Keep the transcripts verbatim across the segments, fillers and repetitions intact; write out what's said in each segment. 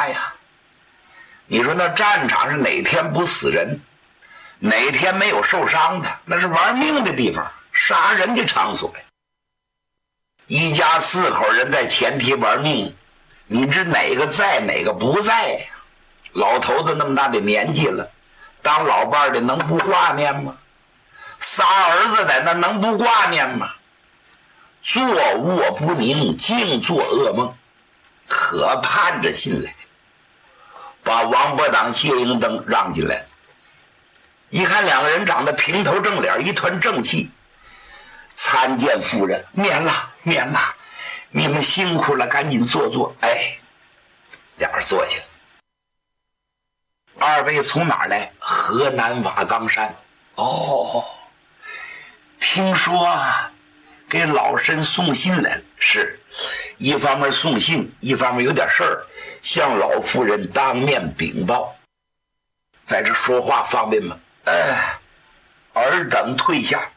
啥呀？你说那战场上哪天不死人，哪天没有受伤的？那是玩命的地方，杀人的场所呀。一家四口人在前提玩命，你知哪个在哪个不在呀？老头子那么大的年纪了，当老伴的能不挂念吗？仨儿子的那能不挂念吗？坐卧不宁，净做噩梦，可盼着信来，把王伯党、谢英登让进来了。一看两个人长得平头正脸，一团正气。参见夫人，免了免了，你们辛苦了，赶紧坐坐。哎，俩人坐下了。二位从哪儿来？河南瓦岗山。哦，听说啊，给老身送信来了。是，一方面送信，一方面有点事儿，向老夫人当面禀报。在这说话方便吗？哎，尔等退下。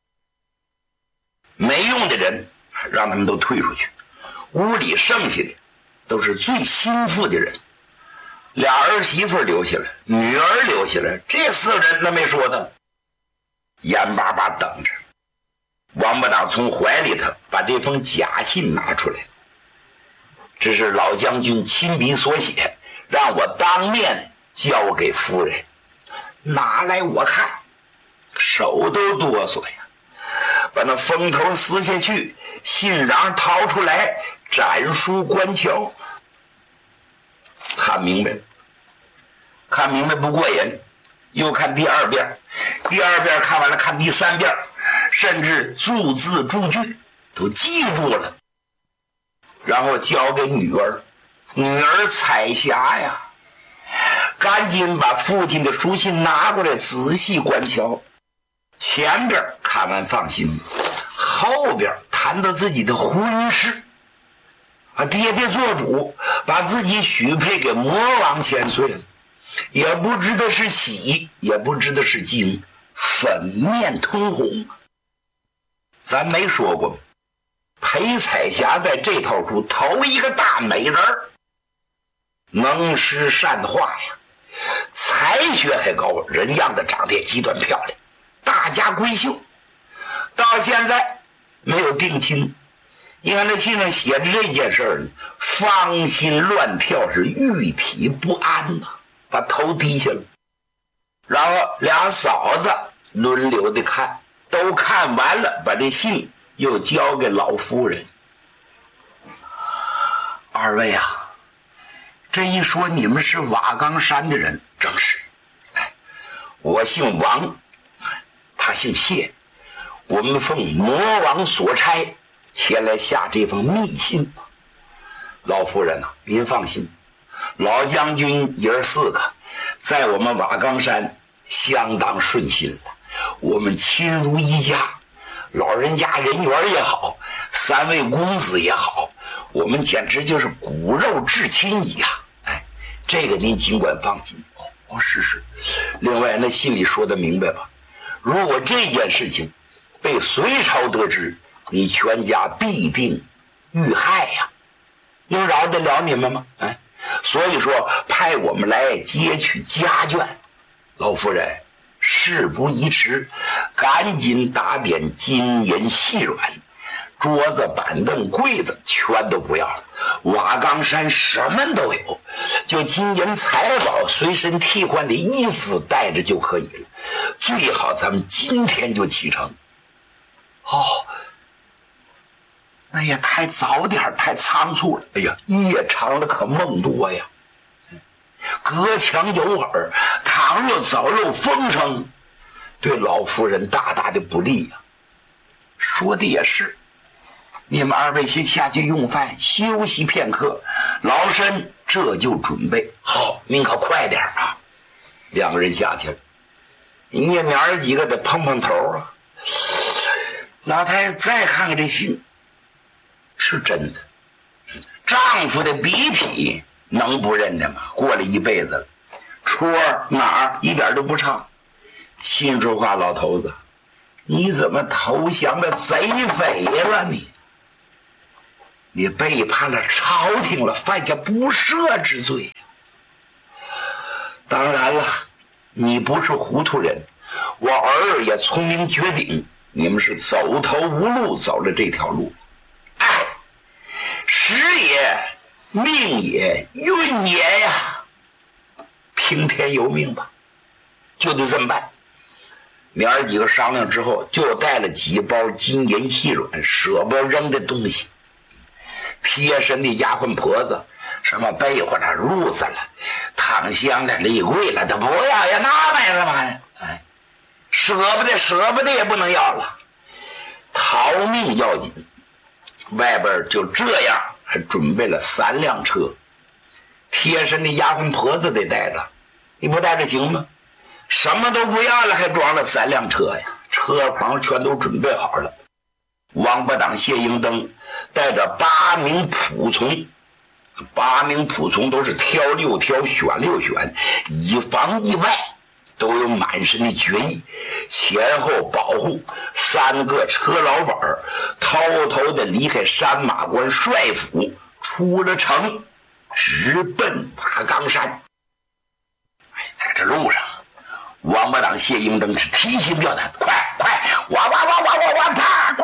没用的人让他们都退出去，屋里剩下的都是最心腹的人，俩儿媳妇留下来，女儿留下来，这四个人那没说的，眼巴巴等着。王八党从怀里头把这封假信拿出来，这是老将军亲笔所写，让我当面交给夫人。拿来我看，手都哆嗦呀，把那封头撕下去，信瓤掏出来，展书观瞧。看明白了，看明白不过瘾，又看第二遍，第二遍看完了，看第三遍，甚至注字注句都记住了，然后交给女儿。女儿彩霞呀，赶紧把父亲的书信拿过来仔细观瞧。前边看完放心，后边谈到自己的婚事啊，爹爹做主把自己许配给魔王千岁了，也不知道是喜，也不知道是惊，粉面通红。咱没说过吗？裴彩霞在这套书头一个大美人，能诗善画呀，才学还高，人样子长得也极端漂亮，大家闺秀。到现在没有定亲，你看那信上写着这件事呢，芳心乱跳，是玉体不安呐、啊，把头低下了。然后俩嫂子轮流的看，都看完了，把这信又交给老夫人。二位啊，这一说你们是瓦岗山的人，正是。哎，我姓王，他姓谢，我们奉魔王所差前来下这封密信。老夫人啊，您放心，老将军爷儿四个在我们瓦岗山相当顺心了，我们亲如一家，老人家人缘也好，三位公子也好，我们简直就是骨肉至亲一样。哎，这个您尽管放心。哦哦，是是。另外那信里说的明白吧，如果这件事情被隋朝得知，你全家必定遇害呀、啊，能饶得了你们吗？哎，所以说派我们来接取家眷。老夫人，事不宜迟，赶紧打点金银细软，桌子板凳柜子全都不要了，瓦岗山什么都有，就金银财宝随身替换的衣服带着就可以了，最好咱们今天就启程。哦，那也太早点，太仓促了。哎呀，夜长了可梦多呀，隔墙有耳，倘若早漏风声，对老夫人大大的不利呀、啊。说的也是，你们二位先下去用饭休息片刻，老身这就准备好，您可快点啊。两个人下去了，你娘儿几个得碰碰头啊。老太太再看看这信，是真的，丈夫的笔体能不认得吗？过了一辈子了，戳哪儿一点都不差。心说话，老头子，你怎么投降了贼匪了你？ 你背叛了朝廷了，犯下不赦之罪。当然了，你不是糊涂人，我儿也聪明绝顶，你们是走投无路走了这条路。哎，时也命也运也呀，听天由命吧，就得这么办。娘儿几个商量之后，就带了几包金银细软舍不扔的东西，贴身的丫鬟婆子，什么被窝了、褥子了、躺箱了、立柜了，他不要呀，那玩意儿干嘛呀？哎，舍不得，舍不得也不能要了，逃命要紧。外边就这样，还准备了三辆车，贴身的丫鬟婆子得带着，你不带着行吗？什么都不要了，还装了三辆车呀，车棚全都准备好了。王八党谢英登带着八名仆从，八名仆从都是挑六挑选六选，以防意外，都有满身的决意，前后保护。三个车老板偷偷的离开山马关帅府，出了城，直奔瓦岗山。哎，在这路上，王八党谢英登是提心吊胆，快快，哇哇哇哇哇哇，啪！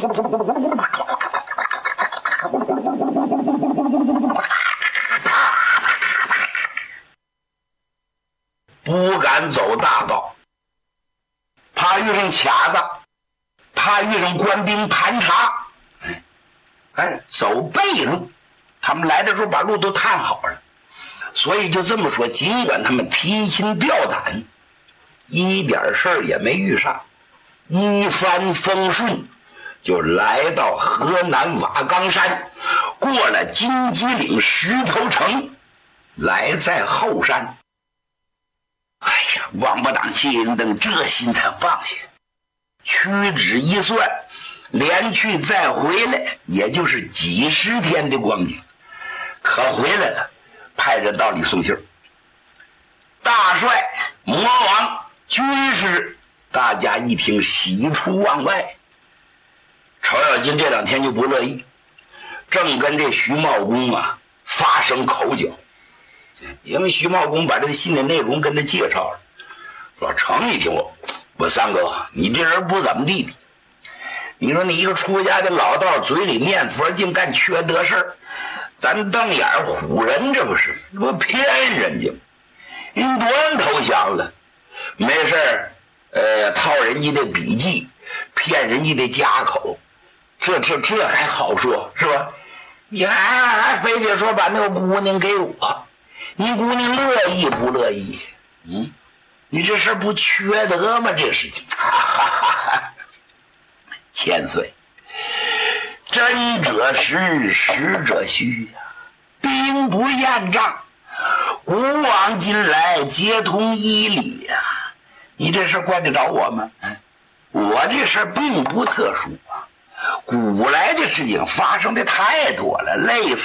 不敢走大道，怕遇上卡子，怕遇上官兵盘查。哎，哎，走背路，他们来的时候把路都探好了，所以就这么说，尽管他们提心吊胆，一点事儿也没遇上，一帆风顺，就来到河南瓦岗山，过了金鸡岭石头城，来在后山。哎呀，王八党谢英登这心才放下，屈指一算，连去再回来，也就是几十天的光景，可回来了，派人到里送信儿。大帅、魔王、军师，大家一听喜出望外。程咬金这两天就不乐意，正跟这徐茂公啊发生口角，因为徐茂公把这个信的内容跟他介绍了，说程一听我，我三哥，你这人不怎么地的，你说你一个出家的老道，嘴里念佛，净干缺德事儿，咱瞪眼唬人，这不是不骗人家吗？人多人投降了，没事儿，呃，套人家的笔记，骗人家的家口，这这这还好说，是吧？你还还非得说把那个姑娘给我，你姑娘乐意不乐意？嗯，你这事不缺德吗？这事情，哈哈哈哈，千岁，真者实，实者虚呀，兵不厌诈。古往今来皆通一理呀、啊，你这事怪得着我吗？嗯，我这事并不特殊啊，古来的事情发生的太多了，类似